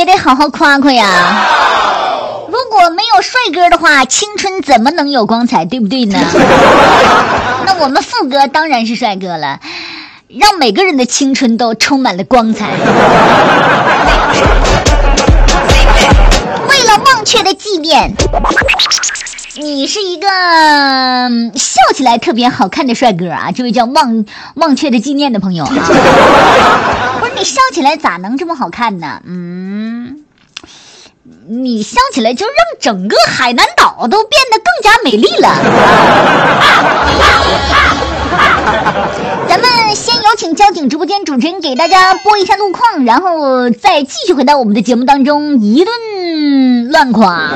也得好好夸夸呀。如果没有帅哥的话，青春怎么能有光彩，对不对呢？那我们富哥当然是帅哥了，让每个人的青春都充满了光彩。为了忘却的纪念，你是一个笑起来特别好看的帅哥啊！这位叫忘却的纪念的朋友啊，不是你笑起来咋能这么好看呢？你笑起来就让整个海南岛都变得更加美丽了。咱们先有请交警直播间主持人给大家播一下路况，然后再继续回到我们的节目当中一顿乱夸。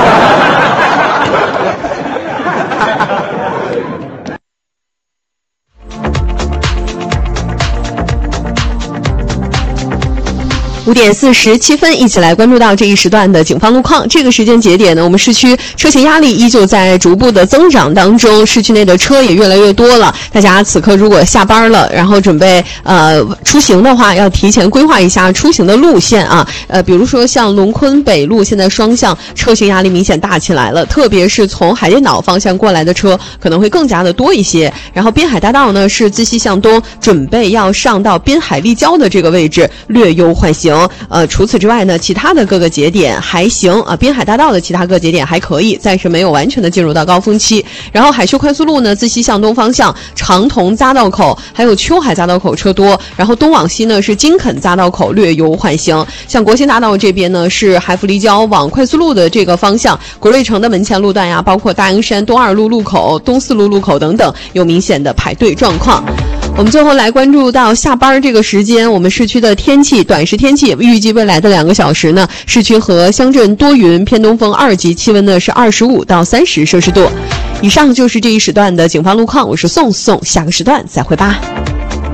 5点47分，一起来关注到这一时段的警方路况。这个时间节点呢，我们市区车型压力依旧在逐步的增长当中，市区内的车也越来越多了。大家此刻如果下班了，然后准备出行的话，要提前规划一下出行的路线啊。比如说像龙昆北路，现在双向车型压力明显大起来了，特别是从海淀岛方向过来的车可能会更加的多一些。然后滨海大道呢是自西向东，准备要上到滨海立交的这个位置略优缓行。除此之外呢，其他的各个节点还行啊，滨海大道的其他各个节点还可以，暂时没有完全的进入到高峰期。然后海秀快速路呢，自西向东方向长桐匝道口还有秋海匝道口车多，然后东往西呢是金垦匝道口略优缓行。像国新大道这边呢是海富立交往快速路的这个方向，国瑞城的门前路段呀，包括大营山东2路路口、东4路路口等等，有明显的排队状况。我们最后来关注到下班这个时间，我们市区的天气，短时天气预计未来的2个小时呢，市区和乡镇多云，偏东风2级，气温呢是25到30摄氏度。以上就是这一时段的警方路况，我是宋，下个时段再会吧。